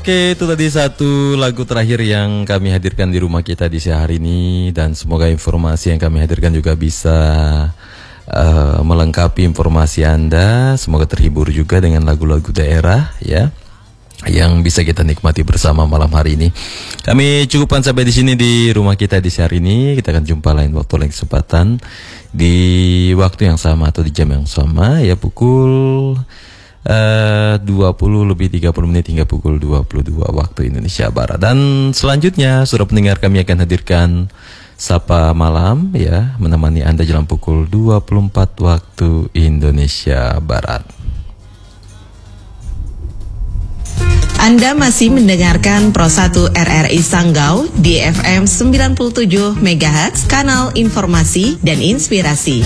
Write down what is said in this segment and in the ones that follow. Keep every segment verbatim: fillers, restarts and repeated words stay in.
Oke, itu tadi satu lagu terakhir yang kami hadirkan di rumah kita di siang hari ini. Dan semoga informasi yang kami hadirkan juga bisa uh, melengkapi informasi Anda. Semoga terhibur juga dengan lagu-lagu daerah ya, yang bisa kita nikmati bersama malam hari ini. Kami cukupkan sampai di sini di rumah kita di siang hari ini. Kita akan jumpa lain waktu, lain kesempatan di waktu yang sama atau di jam yang sama ya, pukul Uh, dua puluh lebih tiga puluh menit hingga pukul dua puluh dua waktu Indonesia Barat. Dan selanjutnya sudah pendengar, kami akan hadirkan Sapa Malam ya, menemani Anda dalam pukul dua puluh empat waktu Indonesia Barat. Anda masih mendengarkan Pro satu R R I Sanggau di F M sembilan puluh tujuh megahertz, kanal informasi dan inspirasi.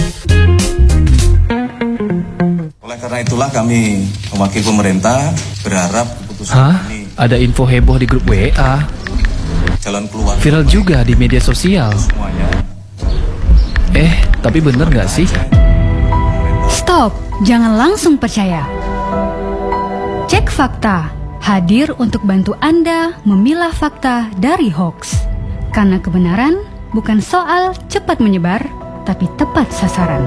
Oleh karena itulah kami mewakili pemerintah berharap keputusan Hah? ini. Ada info heboh di grup W A. Jalan keluar. Viral juga di media sosial. Semuanya. Eh, tapi bener nggak sih? Stop, jangan langsung percaya. Cek fakta, hadir untuk bantu Anda memilah fakta dari hoax. Karena kebenaran bukan soal cepat menyebar, tapi tepat sasaran.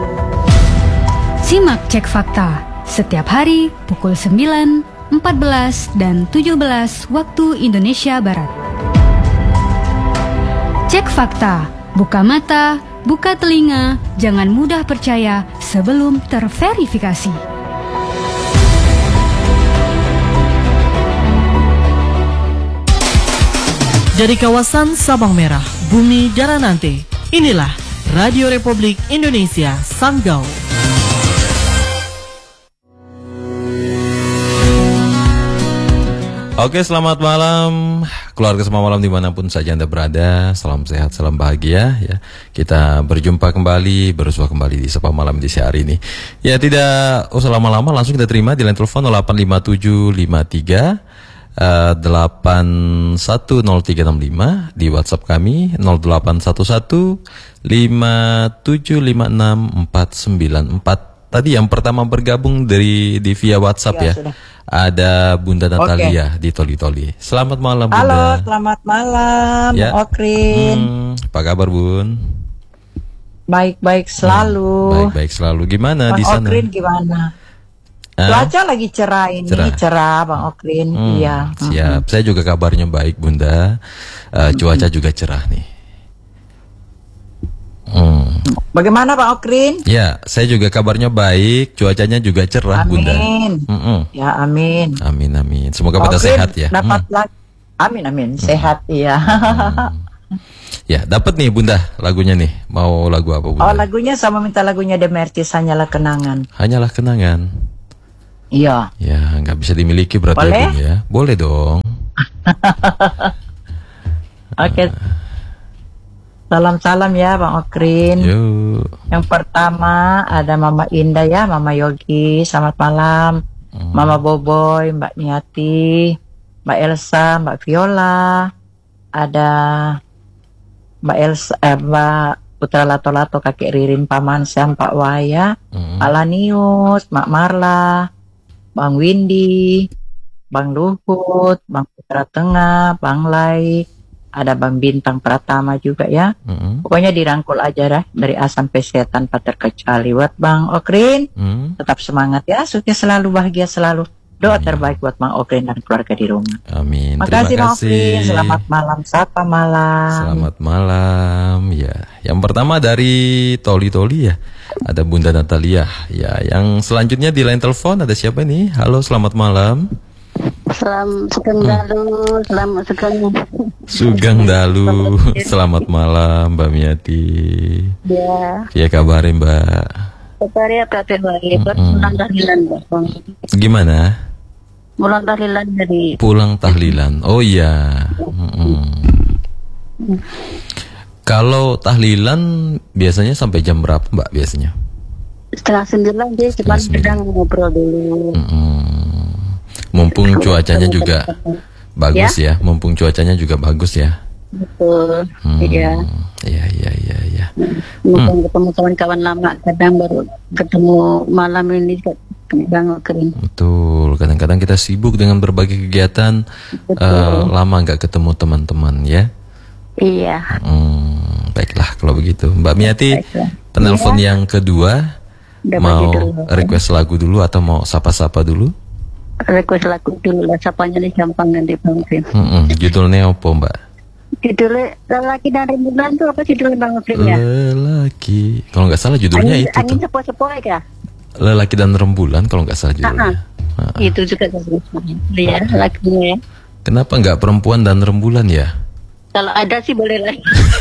Simak Cek Fakta setiap hari pukul sembilan, empat belas, dan tujuh belas waktu Indonesia Barat. Cek Fakta, buka mata, buka telinga, jangan mudah percaya sebelum terverifikasi. Dari kawasan Sabang Merah, Bumi Daranante, inilah Radio Republik Indonesia Sanggau. Oke, selamat malam keluarga semua, malam dimanapun saja Anda berada. Salam sehat, salam bahagia ya. Kita berjumpa kembali, bersua kembali di Sapa Malam di siang hari ini. Ya, tidak usah lama-lama, langsung kita terima di line telepon nol delapan lima tujuh lima tiga delapan satu nol tiga enam lima, di WhatsApp kami nol delapan satu satu lima tujuh lima enam empat sembilan empat. Tadi yang pertama bergabung dari di via WhatsApp ya. ya. Ada Bunda Natalia okay. di Toli-Toli. Selamat malam Bunda. Halo, selamat malam ya. Okrin. Hmm, apa kabar Bun? Baik-baik selalu. Hmm, baik-baik selalu. Gimana Bang di sana? Okrin gimana? Ah? Cuaca lagi cerah ini, cerah, cerah Bang Okrin. Hmm, iya. Siap. Hmm. Saya juga kabarnya baik Bunda. Uh, cuaca hmm. juga cerah nih. Hmm. Bagaimana Pak Okrin? Ya, saya juga kabarnya baik, cuacanya juga cerah amin. Bunda. Mm-mm. Ya amin. Amin amin. Semoga Pak pada Okrin sehat ya. Dapat hmm. lagi. Amin amin. Sehat hmm. iya. hmm. Ya, dapat nih Bunda lagunya nih. Mau lagu apa Bunda? Oh, lagunya sama minta lagunya The Mertis, Hanyalah Kenangan. Hanyalah Kenangan. Iya. Ya, nggak bisa dimiliki berarti boleh? Ya, Bun, ya. Boleh dong. Oke. Okay. Salam-salam ya Bang Okrin. Yuk. Yang pertama ada Mama Indah ya, Mama Yogi, selamat malam. Hmm. Mama Boboy, Mbak Niati, Mbak Elsa, Mbak Viola, ada Mbak Elsa, eh, Mbak Putra Lato-Lato, Kakek Ririn, Paman Sam, Pak Waya, hmm. Alanius, Mak Marla, Bang Windy, Bang Luhut, Bang Putra Tengah, Bang Lai, ada Bang Bintang Pratama juga ya. Mm-hmm. Pokoknya dirangkul aja dah dari A sampai Z tanpa terkecuali. Buat Bang Okrin, mm. tetap semangat ya, sukses selalu, bahagia selalu. Doa Amin. Terbaik buat Bang Okrin dan keluarga di rumah. Amin. Makasih Terima Bang kasih. Okrin, selamat malam, sapa malam. Selamat malam ya. Yang pertama dari Toli-Toli ya, ada Bunda Natalia. Ya, yang selanjutnya di line telepon ada siapa nih? Halo, selamat malam. Selam Sugeng Dalu, hmm. selamat Sugeng. Sugeng Dalu, selamat malam Mbak Miati. Ya. Ya kabarnya Mbak. Kabarnya kabar baik. Pulang tahlilan Bang. Gimana? Pulang tahlilan dari. Pulang tahlilan. Oh iya. Hmm. Kalau tahlilan biasanya sampai jam berapa Mbak biasanya? Setengah sembilan dia cuma sedang ngobrol dulu. Hmm. Mumpung cuacanya juga bagus ya, ya? Mumpung cuacanya juga bagus ya. Betul, hmm, iya. Iya, iya, iya, iya. Mumpung hmm. ketemu kawan-kawan lama, kadang baru ketemu malam ini Bang Ukrin. Betul, kadang-kadang kita sibuk dengan berbagai kegiatan, uh, lama nggak ketemu teman-teman ya. Iya. Hmm, baiklah kalau begitu, Mbak Miati, Baiklah. penelpon Iya. yang kedua, Udah mau dulu. request lagu dulu atau mau sapa-sapa dulu? Request lagu dulu lah, sapanya nih gampang nanti Bang Ukrin. Hmm, judulnya apa Mbak? Judulnya Lelaki dan Rembulan tuh apa judulnya Bang Ukrin ya? Lelaki, kalau nggak salah judulnya Angin, itu angin tuh. sepoi-sepoi ya? Lelaki dan Rembulan kalau nggak salah judulnya. Ah, Ah, ah. Itu juga ya lagunya ya. Kenapa nggak Perempuan dan Rembulan ya? Kalau ada sih boleh lah.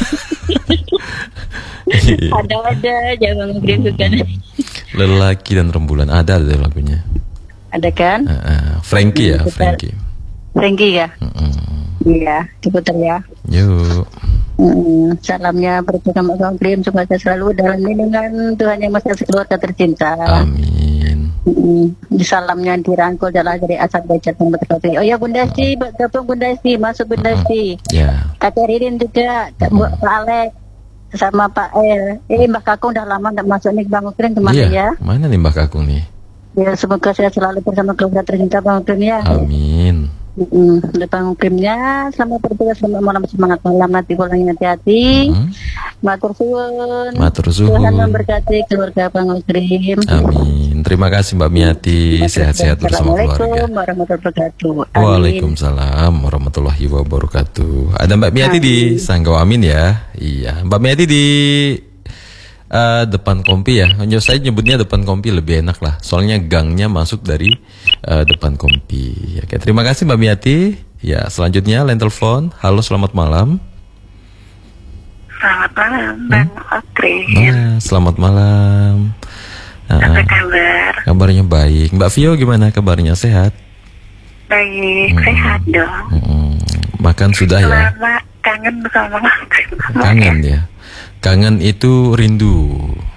Ada-ada aja Bang Ukrin juga. Lelaki dan Rembulan ada ada lagunya. Ada kan? Ah, ah. Frankie ya, Kita- Frankie. Frankie ya? Mm-mm. Iya, diputar ya. Yuk. Mm, salamnya berdoa sama Bang Ukrin semoga selalu dalam lindungan Tuhan Yang Maha Esa keluarga tercinta. Amin. Mm, di salamnya dirangkul jalan dari asal belajar tempat kopi. Oh ya Bunda Esti, gabung Bunda Esti, masuk Bunda Esti. Ya. Kak Ririn juga, Kak Bu- Pak Alex, sama Pak El. Eh Mbak Kakung udah lama nggak masuk nih Bang Ukrin kemana Iya. ya? Mana nih Mbak Kakung nih? Ya semoga saya selalu bersama keluarga tercinta Bang Ukrin ya. Amin. Mm, Bang Ukrinnya selamat bertugas, selamat malam, semangat malam, nanti pulangnya hati-hati. Hmm. Matur suwun. Matur suwun. Tuhan memberkati keluarga Bang Ukrin. Amin. Terima kasih Mbak Miati. Sehat-sehat bersama keluarga. Assalamualaikum warahmatullahi wabarakatuh. Amin. Waalaikumsalam warahmatullahi wabarakatuh. Ada Mbak Miati di Sanggau Amin ya. Iya. Mbak Miati di eh, depan kompi ya. Hanya saya nyebutnya depan kompi lebih enak lah. Soalnya gangnya masuk dari eh, depan kompi. Oke, terima kasih Mbak Miati. Ya, selanjutnya line telepon. Halo, selamat malam. Selamat malam Bang Ukrin. Nah, selamat malam. Nah, Apa kabar? kabarnya baik. Mbak Vio gimana kabarnya? Sehat? Baik, Hmm. sehat dong. Mm-mm. Makan sudah ya? Lama kangen sama Bang Ukrin. Kangen ya. Kangen itu rindu.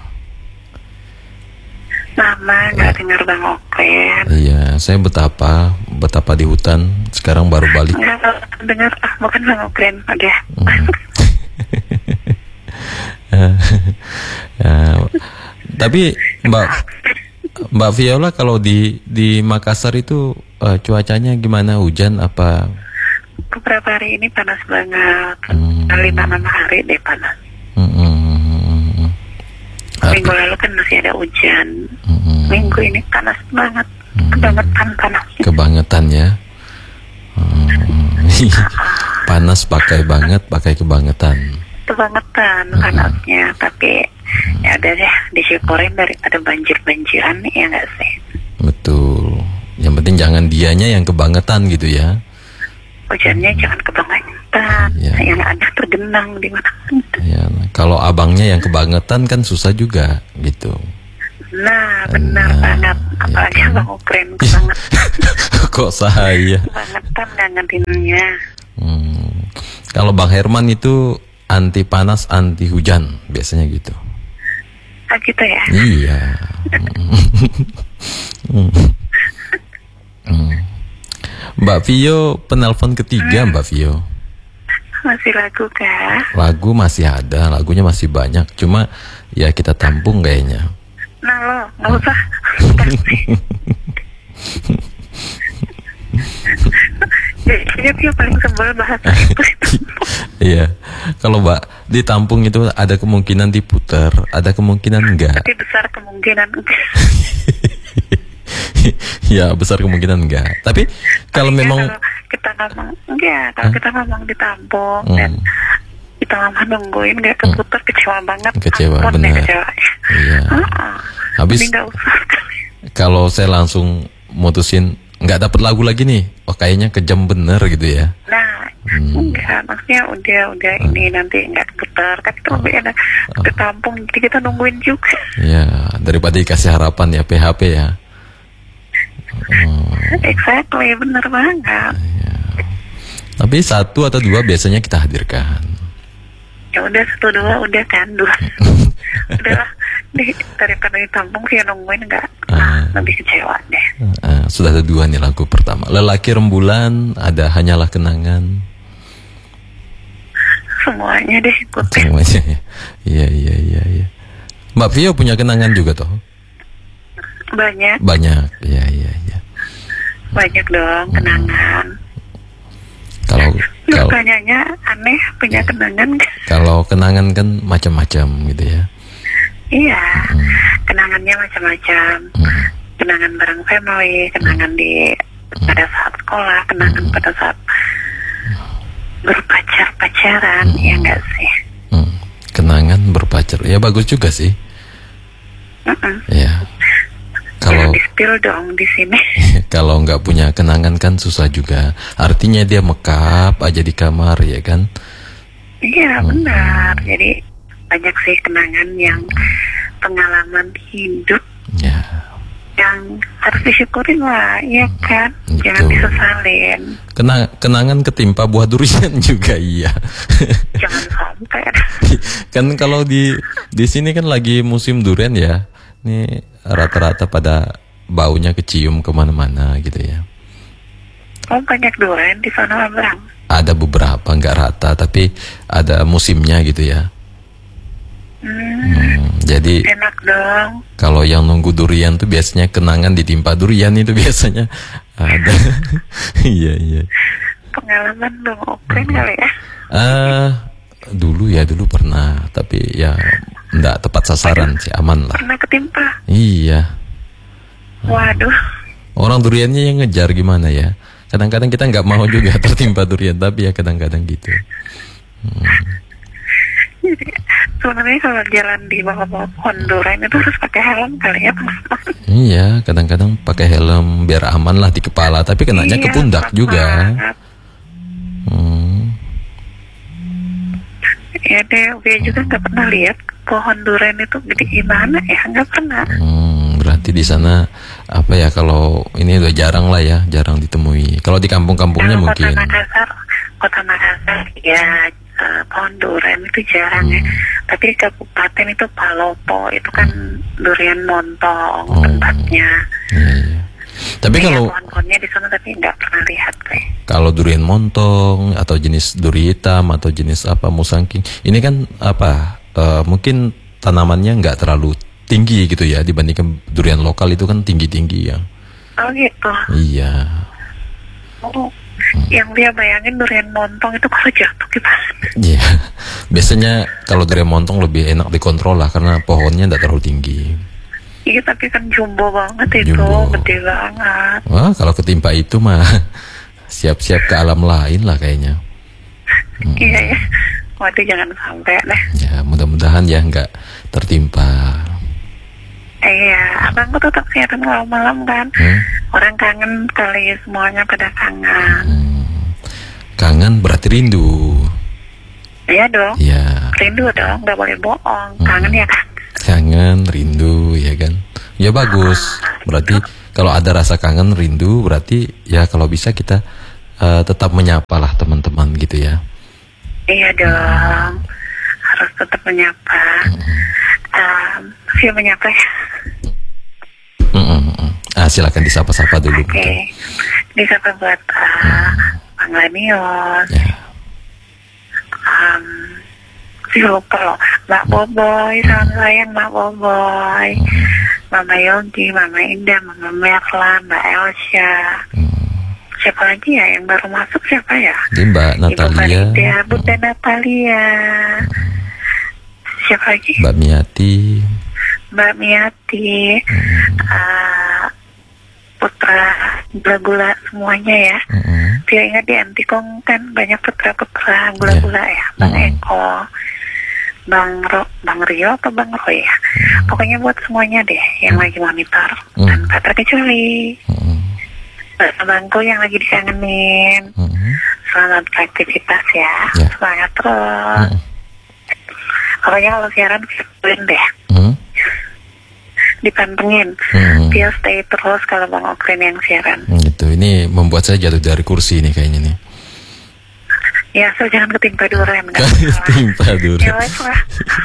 Lama nggak dengar Bang Ukrin. Iya, saya betapa betapa di hutan. Sekarang baru balik. Nggak dengar, ah bukan Bang Ukrin, udah. Mm. Ya, tapi Mbak Mbak Viola kalau di di Makassar itu eh, cuacanya gimana? Hujan apa? Beberapa hari ini panas banget. Hmm. Lima enam hari deh panas. Mm-mm. Minggu lalu kan masih ada hujan. Mm-mm. Minggu ini panas banget. Hmm. Kebangetan panas. Kebangetan ya. Hmm. Panas pakai banget, pakai kebangetan. Kebangetan panasnya. Tapi ya udah deh, disyukurin daripada banjir-banjiran nih ya nggak sih? Betul. Yang penting jangan dianya yang kebangetan gitu ya. Hujannya jangan kebangetan. Iya. Yang ada tergenang di mana. Ya, kalau abangnya yang kebangetan kan susah juga gitu. Nah, benar Nah, banget. Apalagi ya kan? Bang Ukrin kebangetan. Kok saya? Kebangetan ngangetinnya. Hmm. Kalau Bang Herman itu anti panas, anti hujan biasanya gitu. Ah gitu ya. Iya. Hmm. Hmm. Mbak Vio penelpon ketiga Mbak Vio. Masih lagu kah? Lagu masih ada, lagunya masih banyak. Cuma ya kita tampung kayaknya. Nah lo, nggak usah. Kayaknya dia paling sebel bahasa itu. Iya. Kalau Mbak ditampung itu ada kemungkinan diputar, ada kemungkinan enggak. Tapi besar kemungkinan enggak. Ya besar kemungkinan enggak. Tapi kalau Paling memang kalau kita ngomong enggak, kalau Hah? kita ngomong ditampung Hmm. dan kita lama nungguin nggak keputar, kecewa banget. Kecewa, Ampun deh benar. kecewanya. Iya. Heeh. Habis Ini nggak usah. kalau saya langsung mutusin nggak dapat lagu lagi nih, oh kayaknya kejam bener gitu ya. Nah, Hmm. enggak, maksudnya udah udah ini nanti enggak keputar, kan itu lebih enak ditampung, jadi kita nungguin juga. Ya daripada dikasih harapan ya P H P ya. Hmm. Exactly, bener banget. Tapi satu atau dua biasanya kita hadirkan. Ya udah satu dua udah kan dua. Udahlah, di, daripada ditampung sih nungguin enggak, nah, lebih kecewa deh. Uh, sudah ada dua nih lagu pertama. Lelaki Rembulan, ada Hanyalah Kenangan. Semuanya deh ikutin. Semuanya ya. Iya iya iya iya. Mbak Vio punya kenangan juga toh? Banyak. Banyak, iya iya iya. Banyak dong kenangan. Kalau Lu kalau tanyanya aneh, punya kenangan nggak? kalau kenangan kan macam-macam gitu ya. Iya, Hmm. kenangannya macam-macam. Hmm. Kenangan bareng family, kenangan di pada saat sekolah, kenangan Hmm. pada saat berpacar-pacaran, Hmm. ya enggak sih? Hmm. Kenangan berpacar, ya bagus juga sih. Mm-mm. Ya. Kalau Jangan di-spill dong di sini. kalau nggak punya kenangan kan susah juga. Artinya dia mekap aja di kamar ya kan. Iya, benar. Jadi banyak sih kenangan yang pengalaman hidup Ya. yang harus disyukurin lah, ya kan? Jangan Betul. disesalin. Kena, kenangan ketimpa buah durian juga iya. Jangan sampai. Kan kalau di di sini kan lagi musim durian ya. Ini rata-rata pada baunya kecium kemana-mana gitu ya. Oh, banyak durian di sana, Bang. Ada beberapa, nggak rata, tapi ada musimnya gitu ya. Hmm, Hmm, jadi enak dong. kalau yang nunggu durian tuh biasanya kenangan ditimpa durian itu biasanya ada. Iya iya. Pengalaman dong, oke kali ya. Ah, dulu ya dulu pernah, tapi ya nggak tepat sasaran sih, aman lah. Pernah ketimpa. Iya. Waduh. Orang duriannya yang ngejar gimana ya? Kadang-kadang kita nggak mau juga tertimpa durian, tapi ya kadang-kadang gitu. Hmm. Jadi sebenarnya kalau jalan di bawah-bawah pohon durian itu harus pakai helm kali ya, Bang. Iya, kadang-kadang pakai helm biar aman lah di kepala, tapi kenanya Iya, ke pundak berat juga. banget. Hmm. Ya deh, gue juga nggak pernah lihat pohon durian itu gede gimana ya, nggak pernah. Hmm, berarti di sana apa ya, kalau ini udah jarang lah ya, jarang ditemui. Kalau di kampung-kampungnya Kalau mungkin. Kota Makassar, Kota Makassar ya eh, pohon durian itu jarang ya. Hmm. Tapi di kabupaten itu Palopo itu kan durian montong Oh. tempatnya. Iya, iya. Tapi Iya, kalau pohon-pohonnya di sana tapi nggak pernah lihat gue. kalau durian montong atau jenis duri hitam atau jenis apa musangking, ini kan apa eh, mungkin tanamannya nggak terlalu tinggi gitu ya dibandingkan durian lokal itu kan tinggi-tinggi ya. Oh gitu. Iya. Oh, yang dia bayangin durian montong itu kalau jatuh gimana? Iya. Biasanya kalau durian montong lebih enak dikontrol lah karena pohonnya nggak terlalu tinggi. Iya tapi kan jumbo banget itu, Jumbo. gede banget. Wah, kalau ketimpa itu mah siap-siap ke alam lain lah kayaknya. Hmm. Iya ya. Waduh jangan sampai deh. Ya, mudah-mudahan ya nggak tertimpa. Iya, abang tuh tetap siaran malam-malam kan. Hmm? Orang kangen kali, semuanya pada kangen. Hmm. Kangen berarti rindu. Iya dong. Ya, Rindu dong, nggak boleh bohong. Kangen ya kan? kangen, rindu, ya kan? Ya bagus. Berarti kalau ada rasa kangen, rindu, berarti ya kalau bisa kita uh, tetap menyapa lah teman-teman gitu ya. Iya dong. Harus tetap menyapa. Um, Via menyapa ya. Mm-mm-mm. Ah, silakan disapa-sapa dulu. Oke. mungkin. Disapa buat uh, Bang Lanios. Ya. Um, sih lupa loh. Mbak Boboy, salam sayang Mbak Boboy. Mama Yogi, Mama Indah, Mama Merla, Mbak Elsa. Hmm. Siapa lagi ya yang baru masuk, siapa ya? Jadi Mbak Ibu Natalia, Farida, Bunda Natalia. Siapa lagi? Mbak Miati, Mbak Miati, uh, Putra Gula-Gula semuanya ya. mm-mm. Dia ingat di Antikong kan banyak putra-putra gula-gula ya. Bang Mm. Eko, Bang Ro, Bang Rio atau Bang Roy ya. Pokoknya buat semuanya deh yang lagi monitor Mm. tanpa terkecuali. Mm-mm. Abangku yang lagi dikangenin. Mm-mm. Selamat beraktivitas ya. Ya. Semangat terus. Mm. Pokoknya kalau siaran siapin deh. Mm. Dipantengin. Mm. Dia stay terus kalau Bang Okrin yang siaran. Gitu. Ini membuat saya jatuh dari kursi nih kayaknya nih. Ya, so jangan ketimpa durian. Gak masalah. Ketimpa durian. Ya wes lah.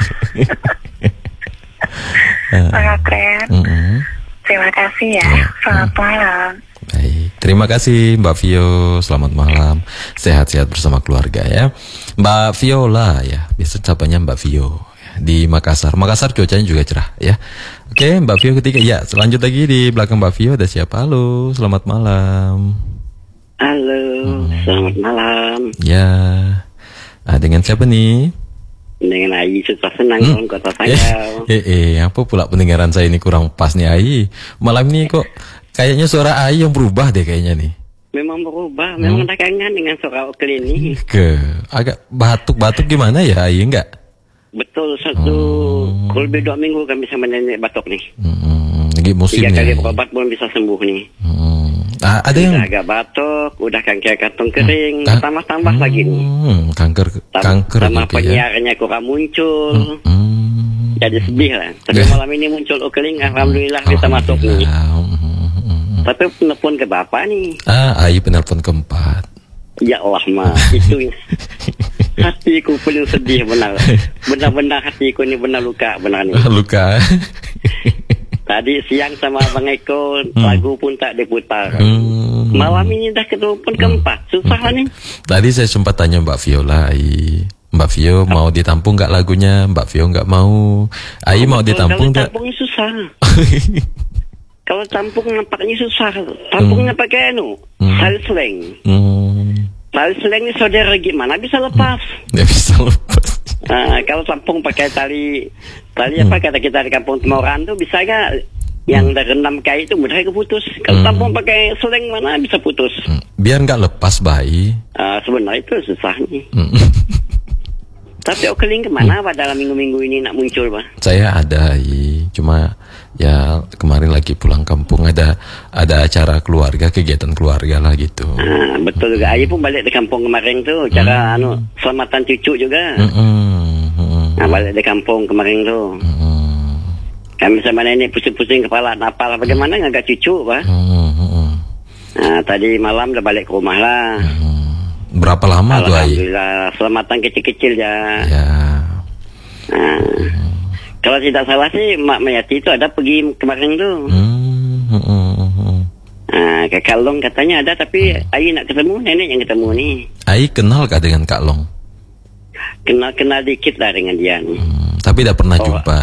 Bang Okrin, Mm-mm. terima kasih ya. Ya. Selamat malam. Baik, terima kasih Mbak Vio. Selamat malam, sehat-sehat bersama keluarga ya. Mbak Viola ya, biasa capanya Mbak Vio. Ya. di Makassar. Makassar cuacanya juga cerah ya. Oke, Mbak Vio ketiga. Ya, selanjut lagi di belakang Mbak Vio ada siapa? Halo, selamat malam. Halo, hmm. selamat malam. Ya, ah, dengan siapa nih? Dengan Ayi Susah Senang hmm. Kota Sanggau. Eh, eh, eh, apa pula pendengaran saya ini kurang pas nih Ayi. Malam ini kok kayaknya suara Ayi yang berubah deh kayaknya nih. Memang berubah, memang ada hmm. kangen dengan suara Okel ini. Ke, agak batuk-batuk gimana ya Ayi enggak? Betul, satu hmm. kurang lebih dua minggu kami sama nenek batuk nih. Hmm, lagi musim Tiga ya. kali berobat belum bisa sembuh nih. Hmm. Ah, ada yang udah agak batuk, udah kanker kantong kering, hmm. tambah-tambah hmm. lagi nih. Kanker, Tam, kanker sama gitu penyiarnya ya. kurang muncul. Hmm. Hmm. Jadi sedih lah. Tapi eh. malam ini muncul Okeling, alhamdulillah kita masuk nih. Hmm. Tapi penelpon ke bapak nih. Ah, Ayi penelpon keempat. Ya Allah mah, itu hatiku paling sedih benar. Benar-benar hatiku ini benar luka benar nih. Luka. Tadi siang sama Bang Eko hmm. lagu pun tak diputar. Hmm. Malam ini dah ke telepon keempat, susah lah nih. Tadi saya sempat tanya Mbak Viola, Ayi. Mbak Vio mau ditampung nggak lagunya? Mbak Vio nggak mau. Ayi oh, mau ditampung nggak? Tampungnya susah. Kalau tampung nampaknya susah. Tampungnya hmm. pakai anu, hmm. tali seleng. Hmm. Tali seleng ini saudara gimana bisa lepas? Nggak bisa lepas. Nah, kalau tampung pakai tali, tali hmm. apa kata kita di kampung Temoran tuh bisa nggak? Yang dari enam kali itu mudah keputus. Kalau hmm. tampung pakai seleng mana bisa putus? Hmm. Biar nggak lepas bayi. Uh, sebenarnya itu susah nih. Hmm. Tapi Okeling kemana hmm. Pak dalam minggu-minggu ini nak muncul Pak? Saya ada, Ayi. Cuma ya kemarin lagi pulang kampung ada ada acara keluarga, kegiatan keluarga lah gitu. Ah, betul juga. Ayi pun balik di kampung kemarin tuh, cara hmm. anu selamatan cucu juga. Hmm. Hmm. Nah, balik di kampung kemarin tuh. Hmm. Kami sama nenek pusing-pusing kepala, napal bagaimana ngagak cucu Pak? Hmm. Nah, tadi malam udah balik ke rumah lah. Hmm. Berapa lama tuh Ayi? Alhamdulillah, selamatan kecil-kecil ya. Ya. Nah, hmm. kalau tidak salah sih Mak Mayati itu ada pergi kemarin tuh. Hmm. Hmm. Nah, ke Kalong katanya ada, tapi hmm. Ayi nak ketemu, nenek yang ketemu nih. Ayi kenal kah dengan Kak Long? Kenal-kenal dikit lah dengan dia nih. Hmm. Tapi tidak pernah oh, jumpa.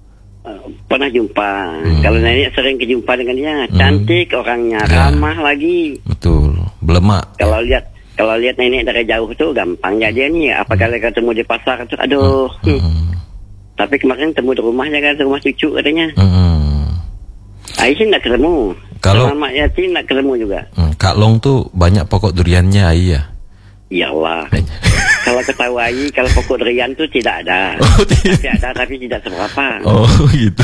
Uh, pernah jumpa. Hmm. Kalau nenek sering kejumpa dengan dia, hmm. cantik orangnya, ya. Ramah lagi. Betul, belemak. Kalau lihat Kalau lihat nenek dari jauh tuh gampang ya dia nih. Apa kali ketemu di pasar tuh, aduh. Hmm. Hmm. Tapi kemarin ketemu di rumahnya kan, di rumah cucu katanya. Hmm. Aisyah nak ketemu. Kalau sama Mak Yati nak ketemu juga. Hmm, Kak Long tuh banyak pokok duriannya Ayi ya. Ya Allah. Kalau ketahui Ayi, kalau pokok durian tuh tidak ada. Oh, tapi ada tapi tidak seberapa. Oh gitu.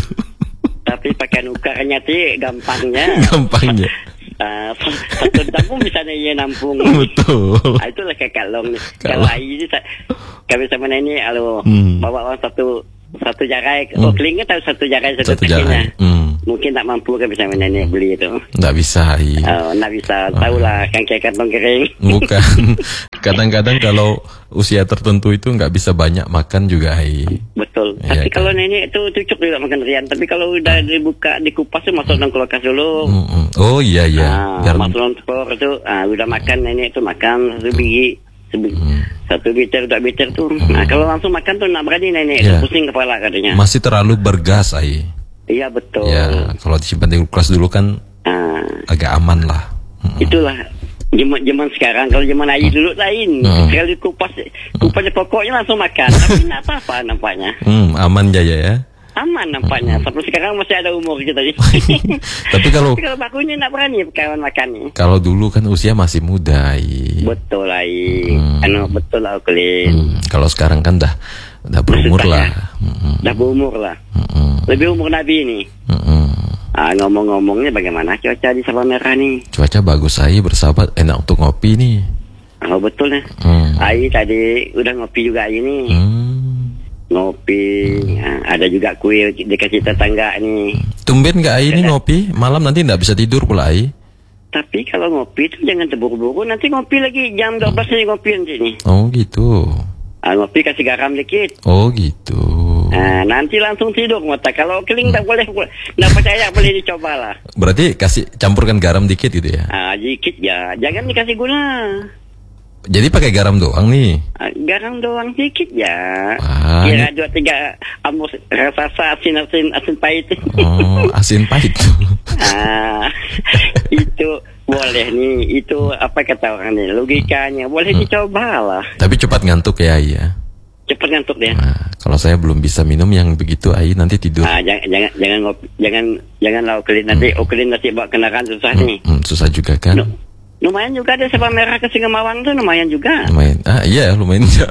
Tapi pakai nukarnya sih gampangnya. Gampangnya. Uh, satu tampung bisa dia nampung. Betul. Ah, itulah kayak Kalong nih. Kalau Ayi ini kami sama nenek alo hmm. bawa orang satu satu jarai. Hmm. Oh, kelingnya tahu satu jarai satu, satu jarai. Hmm. Mungkin tak mampu kan bisa nenek beli itu. Nggak bisa Ayi. Oh, nggak bisa. Tahulah kan kayak kantong kering. Bukan. Kadang-kadang kalau usia tertentu itu nggak bisa banyak makan juga Ayi. Betul. Ya, tapi kan? kalau nenek itu cucuk juga makan durian. Tapi kalau udah dibuka dikupas tuh masuk dalam kulkas dulu. Hmm. Oh iya iya. Ah, biar masuk dalam telur itu, ah, udah makan nenek itu makan satu biji, hmm. satu biter dua biter tuh. Hmm. Nah kalau langsung makan tuh nak berani nenek ya. Pusing kepala katanya. Masih terlalu bergas Ayi. Iya betul. Ya kalau disimpan di kulkas dulu kan ah. agak aman lah. Hmm. Itulah. Zaman zaman sekarang, kalau zaman Ayi dulu lain. Hmm. Sekali kupas, kupasnya pokoknya langsung makan. Tapi tidak apa-apa nampaknya. Hmm, aman jaya ya. Aman nampaknya. Hmm. Sampai sekarang masih ada umur kita. Tapi kalau Tapi kalau bakunya tidak berani kawan makannya. Kalau dulu kan usia masih muda, Ayi. Betul Ayi. Hmm. Anu betul lah Okelin. Hmm. Kalau sekarang kan dah dah berumur lah. Ya. Hmm. Dah berumur lah. Hmm. Lebih umur Nabi nih. Hmm. Ah, ngomong-ngomongnya bagaimana cuaca di Sabang Merah nih? Cuaca bagus Ayi, bersahabat, enak untuk ngopi nih. Oh betul ya. Hmm. Ayi tadi udah ngopi juga Ayi nih. Hmm. Ngopi, hmm. Nah, ada juga kue dikasih tetangga nih. Tumben gak Ayi ini ngopi? Malam nanti nggak bisa tidur pula Ayi. Tapi kalau ngopi itu jangan terburu-buru, nanti ngopi lagi jam dua belas nih ngopi nanti nih. Oh gitu. Ah, ngopi kasih garam dikit. Oh gitu. Nah, nanti langsung tidur mata. Kalau keling tak boleh, tak percaya boleh dicoba lah. Berarti kasih campurkan garam dikit gitu ya? Ah, dikit ya, jangan dikasih gula. Jadi pakai garam doang nih? Uh, garam doang sedikit ya. Wah, kira ini- dua tiga amus rasa asin asin asin pahit. Oh, asin pahit. Ah, itu boleh nih. Itu apa kata orang nih? Logikanya boleh dicoba lah. Tapi cepat ngantuk ya, Ai ya. Cepat ngantuk dia. Nah, kalau saya belum bisa minum yang begitu, Ai nanti tidur. Ah, jangan jangan jangan ngopi, jangan jangan lah okelin nanti okelin nanti bawa kendaraan susah nih. Hmm, susah juga kan? No. Lumayan juga ada Sabang Merah ke Singamawang tuh lumayan juga. Lumayan. Ah, iya, lumayan jauh.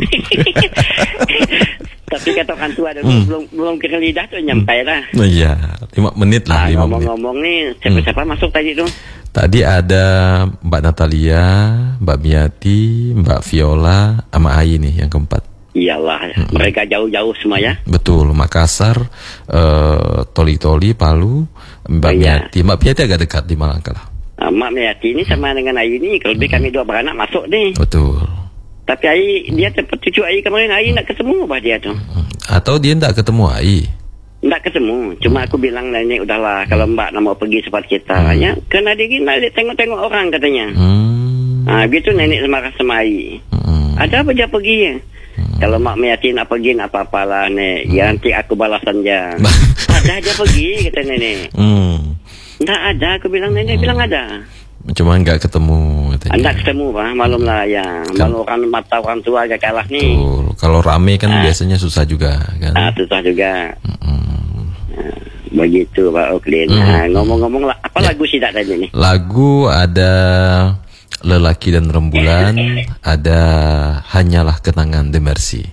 Tapi kata orang tua dulu Hmm. belum belum kira lidah tuh nyampe lah. Oh iya, lima menit lah, Ah, lima menit. ngomong-ngomong nih, siapa-siapa masuk tadi tuh? Tadi ada Mbak Natalia, Mbak Miati, Mbak Viola, sama Ai nih yang keempat. Iyalah, mereka jauh-jauh semua ya. Betul, Makassar, eh, Toli-Toli, Palu, Mbak Oh, iya. Miati. Mbak Miati agak dekat di Malangka lah. Ah, Mak Meyati ini sama dengan Ayu ini, kalau lebih kami dua beranak masuk nih. Betul. Tapi Ayu, dia tempat cucu Ayu kemarin, Ayu nak ketemu bah dia tuh. Atau dia tidak ketemu Ai? Nak ketemu, cuma aku bilang nenek udahlah kalau Mbak nak mau pergi sempat kita, ya. Karena dia nak lihat tengok-tengok orang katanya. Hmm. Ah, gitu nenek semarah sama Ayu. Hmm. Ada apa dia pergi ya? Kalau Mak Meyati nak pergi nak apa-apalah nek, ya nanti aku balasan dia. Ada dia pergi kata nenek. Hmm. Nggak ada, aku bilang nenek bilang ada. Cuma nggak ketemu katanya. Anda ketemu bah, malum lah ya. Malu orang mata orang tua agak kalah nih. Betul. Kalau rame kan Ah. biasanya susah juga kan. Ah, susah juga. Hmm. Ah, begitu Pak Oklin. Hmm. Ah, ngomong-ngomong lah, apa Ya. lagu sih tak tadi nih? Lagu ada Lelaki dan Rembulan, ada Hanyalah Kenangan The Mercy.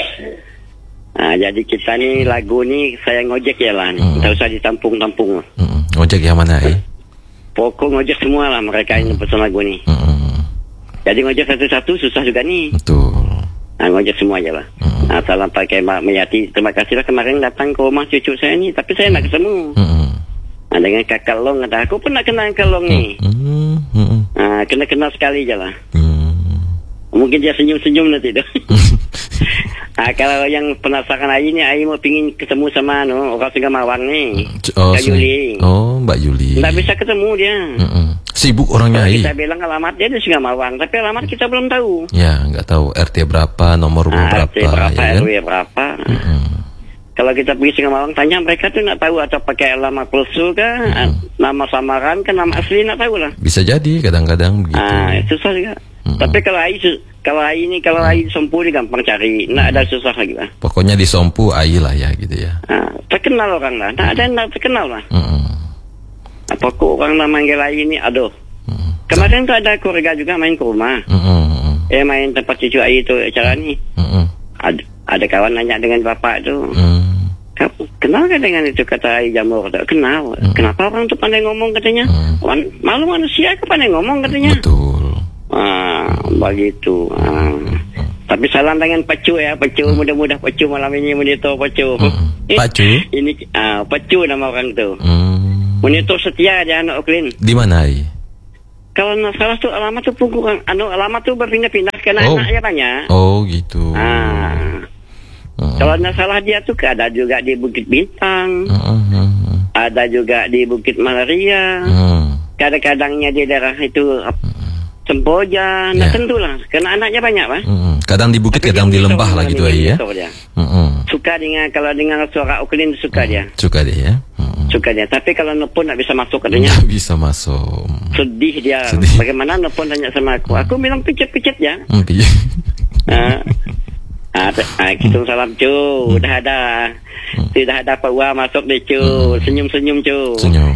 Ah, jadi kita nih lagu nih saya ngojek ya lah. Hmm. Tak usah ditampung-tampung. Mm-mm. Ngojek yang mana, eh? Pokok ngojek semua lah mereka ini pesan lagu nih. Mm-mm. Jadi ngojek satu-satu susah juga nih. Betul. Nah, ngojek semua aja lah. Mm. Nah, salam pakai Mbak Meyati. Terima kasih lah kemarin datang ke rumah cucu saya nih. Tapi saya nak ketemu. Mm-mm. Nah, dengan kakak Long kata aku pernah kenal Kak Long nih. Mm, mm-mm. Nah, kena-kenal sekali aja lah. Mm. Mungkin dia senyum-senyum nanti tuh. Nah, kalau yang penasaran Ayi nih, Ayi mau pingin ketemu sama no, orang Singamawang nih. Oh, Kak sini. Yuli. Oh, Mbak Yuli. Nggak bisa ketemu dia. Mm-mm. Sibuk orangnya, Kalau Ai. kita bilang alamat dia di Singamawang, tapi alamat kita belum tahu. Ya, nggak tahu R T berapa, nomor rumah Nah, R T berapa, berapa, ya R kan? W berapa. Mm-mm. Kalau kita pergi Singamawang tanya mereka tuh nak tahu atau pakai alamat palsu kah, nama samaran kan, nama asli nak tahu lah. Bisa jadi kadang-kadang begitu. Ah, susah juga. Mm-mm. Tapi kalau Ayi su- kalau Ayi ini kalau Ayi sempu dia gampang cari, nak ada susah lagi lah. Pokoknya di Sompu Ai lah ya gitu ya. Ah, terkenal orang lah, tak ada yang tak terkenal lah. Mm-mm. Apa kok orang nak manggil Ayi ini, aduh. Mm-mm. Kemarin tuh ada keluarga juga main ke rumah. Mm-mm. Eh main tempat cucu Ayi tuh acara nih. Mm-mm. Ada, ada kawan nanya dengan bapak tuh. Mm. "Kamu kenal kan dengan itu?" kata Ayi Jamur. Kenal. Mm. Kenapa orang tuh pandai ngomong katanya? Mm. Orang malu manusia ke pandai ngomong katanya. Betul. Ah, begitu. Ah. Tapi salam dengan Pacu ya, Pacu mudah-mudah Pacu malam ini monitor Pacu. Mm. Eh, Pacu? Ini ah Pacu nama orang tuh. Mm. Monitor setia dia anak Oklin. Di mana, Ai? Kalau nggak salah tuh alamat tuh punggung, anu alamat tuh berpindah-pindah karena Oh. anaknya banyak. Oh, gitu. Ah. Mm. Kalau nggak salah dia tuh ada juga di Bukit Bintang, Mm-mm. ada juga di Bukit Malaria. Mm. Kadang-kadangnya di daerah itu ap- Semboja, nggak Ya. tentu lah, karena anaknya banyak pak. Mm-mm. Kadang di bukit, Tapi kadang dia di monitor lembah lah malam gitu, ini, Ai ya. monitor dia. Mm-mm. Suka dengan kalau dengar suara ukulin suka dia, Suka deh ya. Mm-mm. suka dia. Tapi kalau nelpon nggak bisa masuk katanya. Nggak bisa masuk. Sedih dia. Sedih. Bagaimana nelpon tanya sama aku? Aku bilang picet-picet ya. Mm, pi- Ah, ah, te- ah, kita salam cu, udah ada, tidak ada Pak Wah masuk deh cu, senyum-senyum cu. Senyum.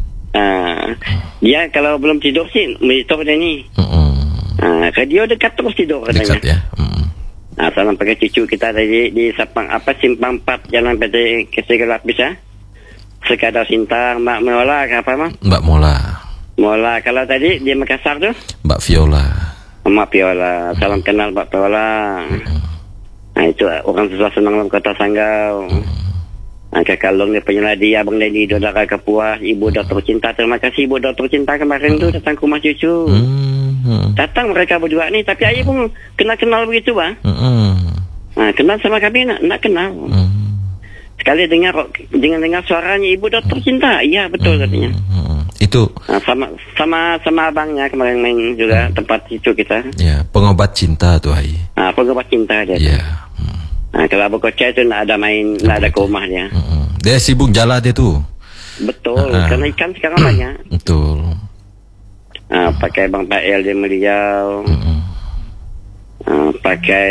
Ah, dia kalau belum tidur sih monitor dia ni. Mm-mm. Ah, radio dekat terus tidur katanya. Dekat ya. Mm-mm. Nah, salam pakai cucu kita tadi di Sapang apa Simpang empat Jalan P T Kesegelap bisa. Sekadar Sintang, Mbak Mola ke apa mah? Mbak Mola, Mola kalau tadi di Makassar tuh, Mbak Viola. Mbak Viola. Salam kenal Mbak Viola. Nah itu orang susah senang dalam kota Sanggau. Nah, Kakak Long ni penyeladi, Abang Leni, Dodara Kapuas, Ibu Doktor Cinta. Terima kasih Ibu Doktor Cinta kemarin tu datang ke rumah cucu. Mm-mm. Datang mereka berdua ni, tapi Ayah pun kenal-kenal begitu bang. Mm-mm. Nah, kenal sama kami nak, nak kenal. Mm. Sekali dengar dengan dengar suaranya Ibu Doktor Cinta. Iya betul katanya. Mm-mm. Itu Nah, sama sama sama abangnya kemarin main juga hmm. tempat itu kita. Ya, pengobat cinta tuh Hai. Nah, pengobat cinta dia. Iya. Hmm. Nah, kalau Abu Koca itu nggak ada main, nggak ada ke rumah dia. Hmm. Dia sibuk jalan dia tuh. Betul, uh, karena ikan sekarang banyak. Betul. Nah, pakai Bang Pak El di Meliau. Hmm. Nah, pakai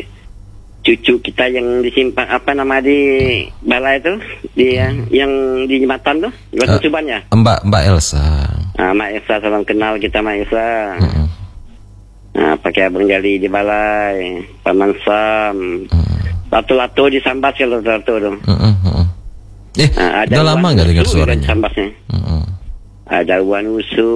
cucu kita yang disimpan apa nama di balai itu, dia hmm. yang di jembatan tuh, jembatan uh, Suban ya. Mbak Mbak Elsa. Nah, Mbak Elsa, salam kenal kita Mbak Elsa. Hmm. Nah, pakai Abang Jali di balai, Paman Sam, hmm. Lato-lato di Sambas kalau lato tuh. Hmm. Hmm. Eh, nah, ada udah lama nggak dengar suaranya? Sambasnya. Hmm. Ada Wan Usu,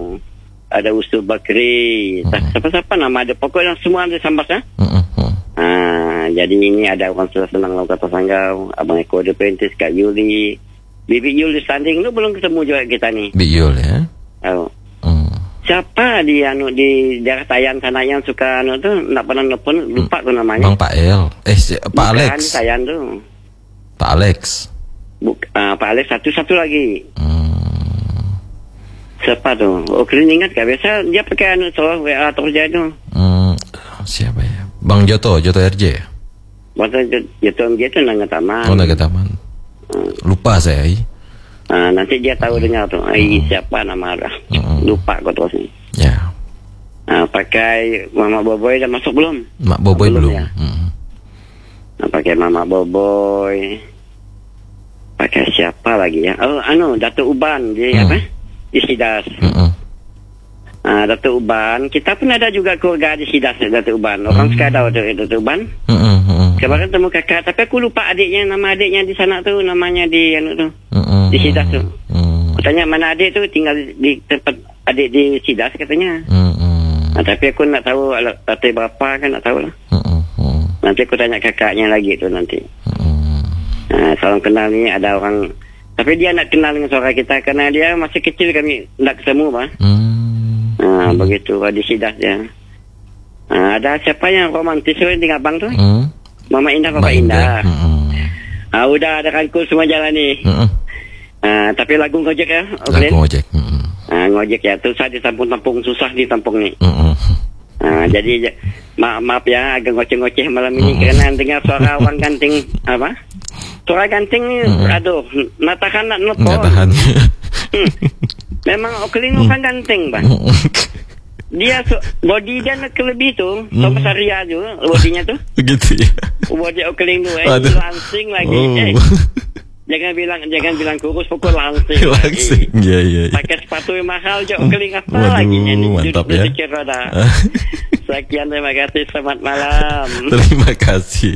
ada Usu Bakri, hmm. siapa-siapa nama ada, pokoknya semua ada Sambasnya. Hmm. Hmm. Nah, jadi ini ada orang sudah senang lawan kata Sanggau, Abang Eko de Perintis, Kak Yuli, Bibi Yul di standing tu belum ketemu juga kita ni. Bibi Yul ya. Oh. Hmm. Siapa di anu di daerah Tayan sana yang suka anu tu nak pernah nelfon, lupa tu namanya. Bang Pak El, eh si, Pak Bukan, Alex. Di Tayan tu. Pak Alex. Buk, uh, Pak Alex satu-satu lagi. Hmm. Siapa tu? Oh, kalian ingat tak? Biasa dia pakai anu soal W A terja tu. Hmm. Siapa ya? Bang Joto, Joto R J. Bang Joto R J tu Naga Taman. Oh, Naga Taman. Hmm. Lupa saya. Uh, nanti dia tahu hmm. dengar tu. Ai hmm. siapa nama dia? Hmm. Lupa kau terus ni. Ya. Uh, pakai Mama Boboy dah masuk belum? Mak Boboy belum. belum. Ya? Hmm. Uh, pakai Mama Boboy. Pakai siapa lagi ya? Oh, anu Datuk Uban di hmm. apa? Di Sidas. Hmm. Ah, Datuk Uban, kita pun ada juga keluarga di Sidas Datuk Uban. Orang hmm. sekadar tu Datuk Uban. Hmm. Hmm. Kemarin temu kakak, tapi aku lupa adiknya, nama adiknya di sana tu, namanya di anu tu. Hmm. Di Sidas tu. Hmm. Aku tanya mana adik tu, tinggal di tempat adik di Sidas katanya. Hmm. Nah, tapi aku nak tahu latar berapa kan, nak tahu lah. Hmm. Nanti aku tanya kakaknya lagi tu nanti. Hmm. Nah, salam kenal ni ada orang, tapi dia nak kenal dengan suara kita karena dia masih kecil kami nak ketemu bah. Hmm. Ah, hmm. begitu di Sidas ya. Ah, ada siapa yang romantis dengan abang tu? Hmm. Mama Indah, Papa Indah. Indah. Hmm. Ah, udah ada rangkul semua jalan ni. Hmm. Ah, tapi lagu ngojek ya. Okay. Lagu ngojek. Hmm. Ah, ngojek ya. Tu saya ditampung-tampung, susah ditampung ni. Hmm. Ah, jadi ma maaf ya agak ngoceh-ngoceh malam ini hmm. karena dengar suara orang ganting apa? Suara ganting ni hmm. aduh, nak tahan nak nelpon. Nak tahan. Hmm. Memang Okeling orang ganteng bang. Dia so, body dia nak kelebih tu, hmm. sama Saria tu, bodinya tu. Begitu ya. Body Okeling tu, eh, langsing lagi. Oh. Eh. Jangan bilang, jangan bilang kurus, pokok langsing. Langsing, ya ya. Pakai sepatu yang mahal je Okeling apa Waduh, lagi ni? Mantap ya. Sekian, terima kasih, selamat malam. Terima kasih.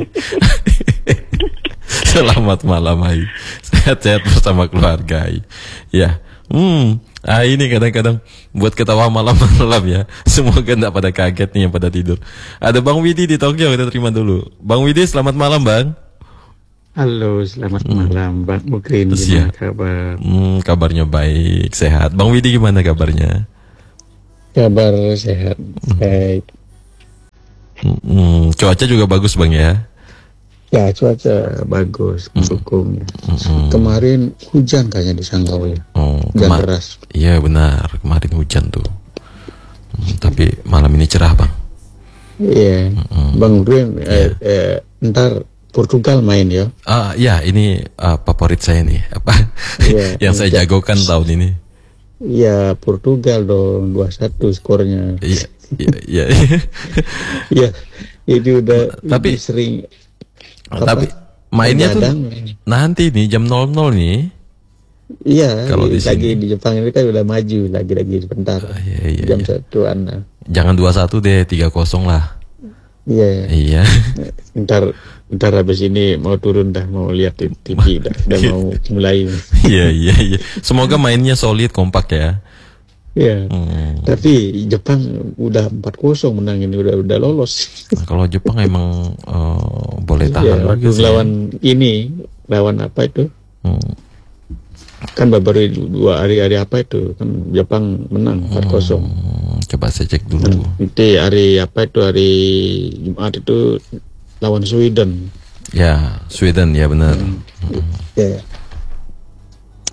Selamat malam Hai. Sehat-sehat bersama keluarga Hai. Ya. Hmm, ah ini kadang-kadang buat ketawa malam-malam ya. Semoga enggak pada kaget nih yang pada tidur. Ada Bang Widi di Tokyo, kita terima dulu. Bang Widi, selamat malam Bang. Halo, selamat hmm. malam Bang Mukrin, gimana ya. kabar? Hmm, kabarnya baik, sehat. Bang Widi gimana kabarnya? Kabar sehat, hmm. baik. Hmm, cuaca juga bagus Bang ya? Ya, cuaca bagus, mendukung. Mm-hmm. Kemarin hujan kayaknya di Sanggau ya. Oh, hujan kema- deras. Iya benar, kemarin hujan tuh. Hmm, tapi malam ini cerah Bang. Iya, mm-hmm. Bang Rin, yeah. eh, eh, ntar Portugal main ya. Ah, ya ini uh, favorit saya nih, apa? Yeah, yang saya jagokan tahun ini. Iya, Portugal dong, dua satu skornya. Iya, iya, iya. Iya, ini udah tapi sering. Apa? Tapi mainnya tuh nanti nih jam nol nol nih. Iya, kalau di lagi sini. Di Jepang ini kan udah maju lagi-lagi sebentar. Uh, iya, iya, jam iya. satuan. Jangan dua satu deh, tiga kosong lah. Iya. Iya. Ntar ntar habis ini mau turun dah, mau lihat T V dah, udah mau mulai. Iya, iya, iya. Semoga mainnya solid, kompak ya. Iya. Hmm. Tapi Jepang udah empat kosong menang ini, udah udah lolos. Nah, kalau Jepang emang uh, boleh tahan ya, lagi sih. Lawan ini, lawan apa itu? Hmm. Kan baru dua hari-hari apa itu? Kan Jepang menang empat kosong. Hmm. Coba saya cek dulu. Nanti hari apa itu, hari Jumat itu lawan Sweden. Ya, Sweden ya benar. Hmm. Hmm. Ya. Ada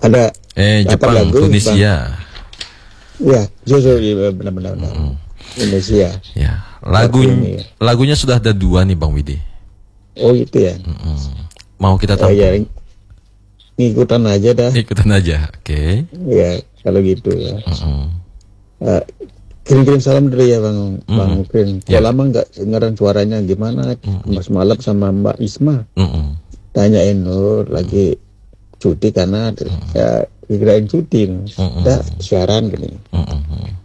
Eh, Jepang, lagu, Tunisia. Ya, Jojo, benar-benar. Hmm. Indonesia. Ya, lagu lagunya sudah ada dua nih Bang Widi. Oh itu ya. Mm-mm. Mau kita tampil? Oh, ya. Ngikutan aja dah. Ikutan aja, oke. Okay. Ya, kalau gitu ya. Uh, kirim-kirim salam dulu ya Bang, mm-mm. Bang Ukrin. Kalau ya. Lama nggak dengeran suaranya gimana? Mm-mm. Mas Malam sama Mbak Isma. Mm-mm. Tanyain Nur lagi cuti karena mm-mm. ya dikirain cuti. Udah siaran gini. Mm-mm.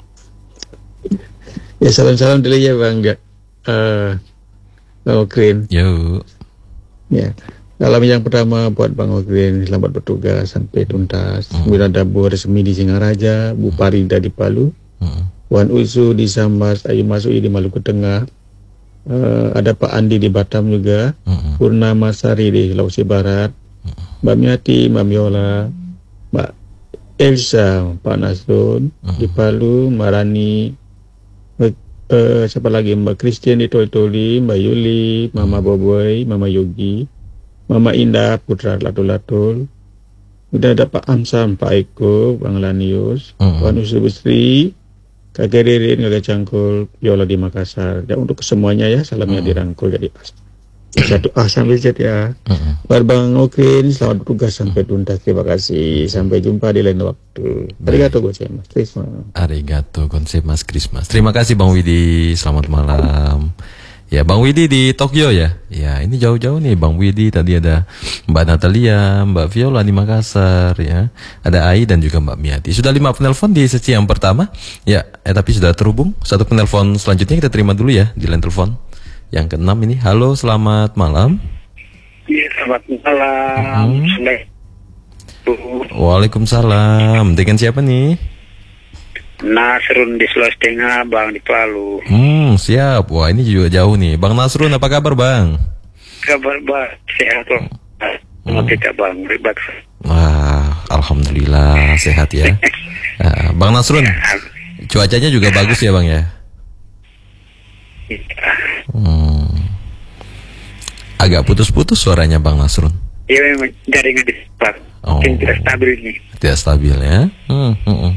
Ya salam-salam dulu ya Bang uh, Bang Ukrin. Yo. Ya. Salam yang pertama buat Bang Ukrin, selamat bertugas sampai tuntas. Kemudian ada Bu Resmi di Singaraja, Bu Parida di Palu, mm. Wan Usu di Sambas, Ayu Masui di Maluku Tengah, uh, ada Pak Andi di Batam juga, mm. Purnama Sari di Sulawesi Barat, mm. Mbak Miati, Mbak Miola, Mbak Elsa, Pak Nasrun mm. di Palu, Mbak Rani, Uh, siapa lagi, Mbak Christian di Toli-Toli, Mbak Yuli, Mama Boboy, Mama Yogi, Mama Indah, Putra Latul-Latul. Udah ada Pak Amsam, Pak Eko, Bang Lanius, mm-hmm. Pak Nusubustri, Kakek Ririn, Kakek Cangkul, Yola di Makassar. Dan untuk kesemuanya ya, salamnya mm-hmm. dirangkul jadi pas. Satu ah sampai chat ya. Mm-hmm. Buat Bang Ukrin, selamat bertugas sampai tuntas. Terima kasih. Sampai jumpa di lain waktu. Arigato gozaimasu, Mas Krismas. Arigato gozaimasu, Mas Krismas. Terima kasih Bang Widi. Selamat malam. Ya, Bang Widi di Tokyo ya. Ya, ini jauh-jauh nih Bang Widi. Tadi ada Mbak Natalia, Mbak Viola di Makassar ya. Ada Ai dan juga Mbak Miati. Sudah lima penelpon di sesi yang pertama. Ya, eh, tapi sudah terhubung. Satu penelpon selanjutnya kita terima dulu ya di line telepon. Yang keenam ini. Halo, selamat malam. Iya, selamat malam. Hmm. Waalaikumsalam. Dengan siapa nih? Nasrun di Sulawesi Tengah, Bang, di Palu. Hmm, siap. Wah, ini juga jauh nih. Bang Nasrun, apa kabar, Bang? Kabar baik, sehat loh. Hmm. Tidak Bang, ribet. Wah, alhamdulillah sehat ya. uh, Bang Nasrun, cuacanya juga bagus ya, Bang ya? Hmm. Agak putus-putus suaranya Bang Nasrun. Iya, memang jaringan di tempat. Oh. Mungkin tidak stabil ini. Tidak stabil ya. Hmm, hmm, hmm.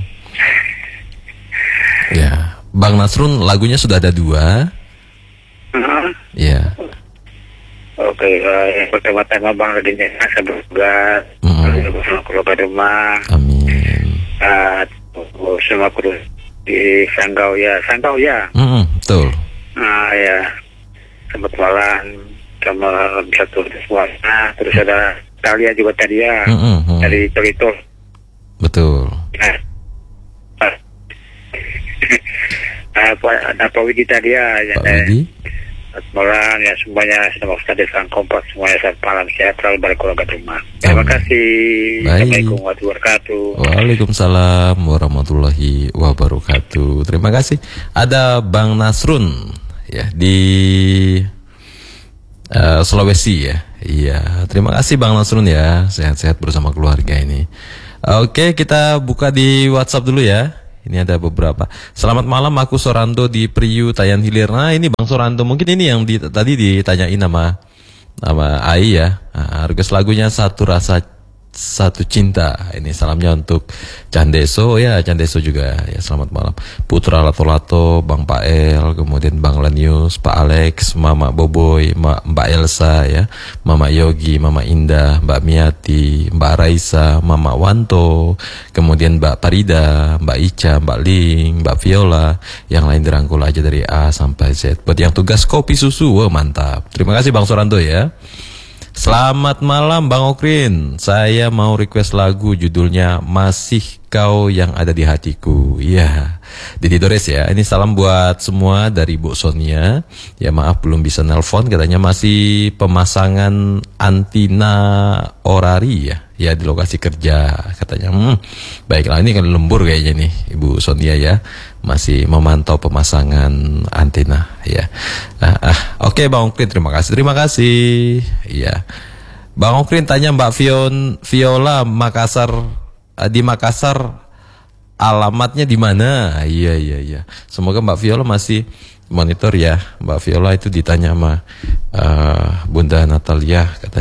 Ya, Bang Nasrun lagunya sudah ada dua. Uh-huh. Ya. Oke, uh, yang pertama-tama Bang Radinnya saya bertugas. Mm-hmm. Bersama keluarga rumah. Amin. Uh, semua kru di Sanggau ya, Sanggau ya. Mm-hmm, betul. Ah ya, selamat malam sama satu semuanya. Terus ada Talia juga tadi ya, mm-hmm. dari Tolito. Betul. Nah, apa ada Pak Widi tadi ya, Pak Widi. Selamat malam ya semuanya, sama Ustadz Desan Kompak semuanya, selamat malam sehat selalu balik keluarga rumah. Terima kasih. Assalamualaikum warahmatullahi wabarakatuh. Waalaikumsalam warahmatullahi wabarakatuh. Terima kasih. Ada Bang Nasrun ya di uh, Sulawesi ya. Iya, terima kasih Bang Nasrun ya. Sehat-sehat bersama keluarga ini. Oke, kita buka di WhatsApp dulu ya. Ini ada beberapa. Selamat malam, aku Soranto di Priu Tayan Hilir. Nah, ini Bang Soranto, mungkin ini yang di, tadi ditanyain nama nama Ai ya. Nah, request lagunya Satu Rasa Satu Cinta. Ini salamnya untuk Candeso ya, Candeso juga ya. Selamat malam. Putra Lato-Lato, Bang Pael, kemudian Bang Lanius, Pak Alex, Mama Boboy, Ma, Mbak Elsa ya, Mama Yogi, Mama Indah, Mbak Miati, Mbak Raisa, Mama Wanto, kemudian Mbak Parida, Mbak Ica, Mbak Ling, Mbak Viola. Yang lain dirangkul aja dari A sampai Z. Buat yang tugas kopi susu, wah mantap. Terima kasih Bang Soranto ya. Selamat malam Bang Ukrin. Saya mau request lagu judulnya Masih Kau Yang Ada di Hatiku. Iya, Didi Dores ya. Ini salam buat semua dari Bu Sonia. Ya maaf belum bisa nelpon, katanya masih pemasangan antina orari ya. Ya di lokasi kerja katanya. Hmm, baiklah, ini kan lembur kayaknya nih Ibu Sonia ya. Masih memantau pemasangan antena ya. Ah, ah. Oke Bang Ukrin, terima kasih. Terima kasih. Iya. Bang Ukrin tanya Mbak Vion, Viola Makassar, di Makassar alamatnya di mana? Iya iya iya. Semoga Mbak Viola masih monitor ya. Mbak Viola itu ditanya sama uh, Bunda Natalia, katanya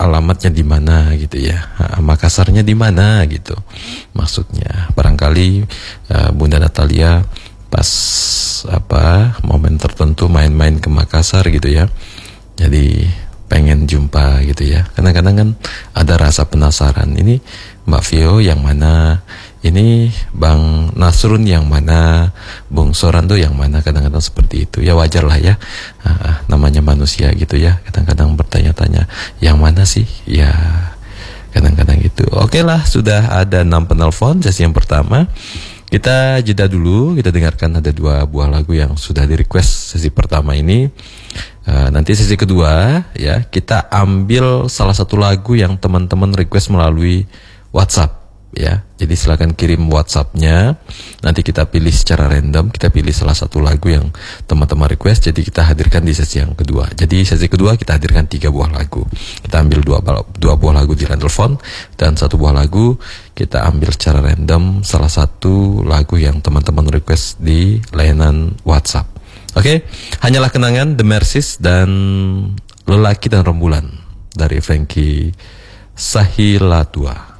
alamatnya di mana gitu ya, Makassarnya di mana gitu maksudnya. Barangkali uh, Bunda Natalia pas apa momen tertentu main-main ke Makassar gitu ya, jadi pengen jumpa gitu ya. Kadang-kadang kan ada rasa penasaran, ini Mbak Vio yang mana, ini Bang Nasrun yang mana, Bung Sorando yang mana, kadang-kadang seperti itu. Ya wajar lah ya, uh, namanya manusia gitu ya, kadang-kadang bertanya-tanya yang mana sih ya, kadang-kadang gitu. Oke lah, sudah ada enam penelpon sesi yang pertama. Kita jeda dulu, kita dengarkan ada dua buah lagu yang sudah di request sesi pertama ini. Uh, nanti sesi kedua ya, kita ambil salah satu lagu yang teman-teman request melalui WhatsApp ya. Jadi silakan kirim WhatsApp-nya. Nanti kita pilih secara random, kita pilih salah satu lagu yang teman-teman request. Jadi kita hadirkan di sesi yang kedua. Jadi sesi kedua kita hadirkan tiga buah lagu. Kita ambil dua, dua buah lagu di line telepon dan satu buah lagu kita ambil secara random salah satu lagu yang teman-teman request di layanan WhatsApp. Oke, Hanyalah Kenangan, The Mercies dan Lelaki dan Rembulan dari Frankie Sahilatua.